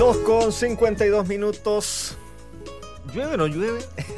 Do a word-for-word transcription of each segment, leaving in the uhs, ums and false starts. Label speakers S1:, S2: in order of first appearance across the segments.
S1: dos con cincuenta y dos minutos. ¿Llueve o no llueve?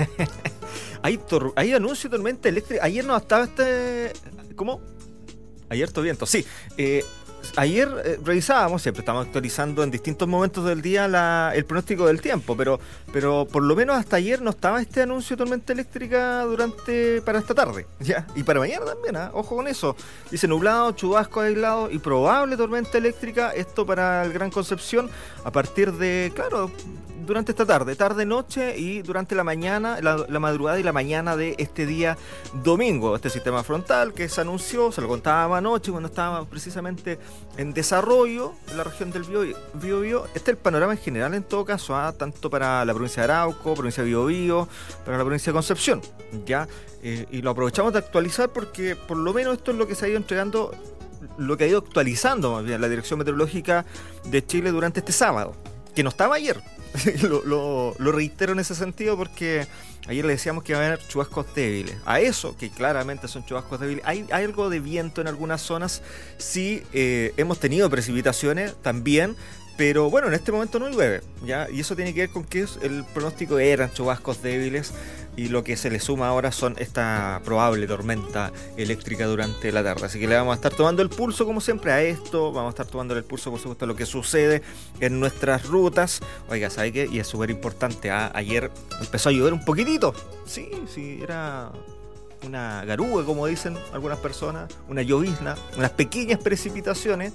S1: hay, tor- hay anuncio de tormenta eléctrica. Ayer no estaba este... ¿Cómo? Ayer todo viento, sí. Eh, ayer eh, revisábamos, siempre estamos actualizando en distintos momentos del día la, el pronóstico del tiempo, pero, pero por lo menos hasta ayer no estaba este anuncio de tormenta eléctrica durante para esta tarde, ¿ya? Y para mañana también, ¿eh? Ojo con eso. Dice nublado, chubasco aislado y probable tormenta eléctrica. Esto para el Gran Concepción a partir de, claro, durante esta tarde, tarde-noche y durante la mañana, la, la madrugada y la mañana de este día domingo. Este sistema frontal que se anunció, se lo contábamos anoche cuando estábamos precisamente en desarrollo en la región del Biobío. Biobío. Este es el panorama en general en todo caso, ¿eh? Tanto para la provincia de Arauco, provincia de Biobío, para la provincia de Concepción, ¿ya? Eh, y lo aprovechamos de actualizar porque por lo menos esto es lo que se ha ido entregando, lo que ha ido actualizando más bien la Dirección Meteorológica de Chile durante este sábado, que no estaba ayer. lo, lo, lo reitero en ese sentido porque ayer le decíamos que iba a haber chubascos débiles. A eso, que claramente son chubascos débiles, hay, hay algo de viento en algunas zonas. Sí, eh, hemos tenido precipitaciones también, pero bueno, en este momento no llueve, ¿ya? Y eso tiene que ver con que el pronóstico eran chubascos débiles y lo que se le suma ahora son esta probable tormenta eléctrica durante la tarde. Así que le vamos a estar tomando el pulso como siempre a esto, vamos a estar tomando el pulso por supuesto a lo que sucede en nuestras rutas. Oiga, ¿sabe qué? Y es súper importante, ¿eh? Ayer empezó a llover un poquitito, sí, sí, era una garúa como dicen algunas personas, una llovizna, unas pequeñas precipitaciones.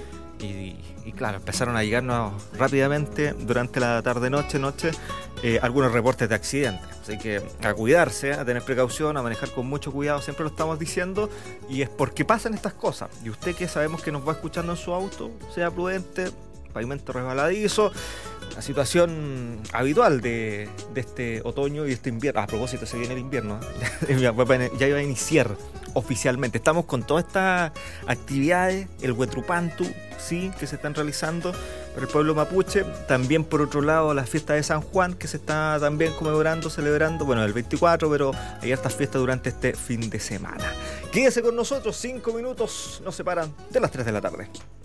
S1: Y, y claro, empezaron a llegarnos rápidamente durante la tarde-noche, noche, eh, algunos reportes de accidentes. Así que a cuidarse, a tener precaución, a manejar con mucho cuidado, siempre lo estamos diciendo. Y es porque pasan estas cosas. Y usted que sabemos que nos va escuchando en su auto, sea prudente, pavimento resbaladizo, la situación habitual de, de este otoño y este invierno. A propósito, se viene el invierno, ya iba a iniciar oficialmente. Estamos con todas estas actividades, el Huetrupantu, sí, que se están realizando para el pueblo mapuche. También, por otro lado, la fiesta de San Juan, que se está también conmemorando, celebrando, bueno, el veinticuatro, pero hay estas fiestas durante este fin de semana. Quédese con nosotros, cinco minutos nos separan de las tres de la tarde.